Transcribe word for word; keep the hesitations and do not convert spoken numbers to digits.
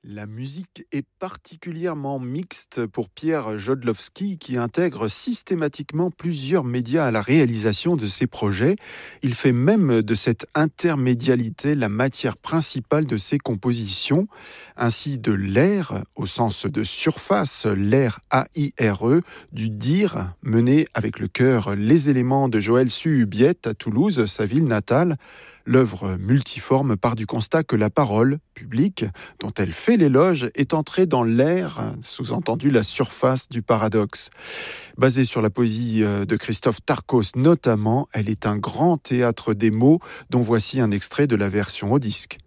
La musique est particulièrement mixte pour Pierre Jodlowski qui intègre systématiquement plusieurs médias à la réalisation de ses projets. Il fait même de cette intermédialité la matière principale de ses compositions. Ainsi de l'air, au sens de surface, l'air A I R E, du dire, mené avec le chœur Les éléments de Joël Suhubiette à Toulouse, sa ville natale. L'œuvre multiforme part du constat que la parole publique, dont elle fait l'éloge, est entrée dans l'air, sous-entendu la surface du paradoxe. Basée sur la poésie de Christophe Tarkos notamment, elle est un grand théâtre des mots, dont voici un extrait de la version au disque.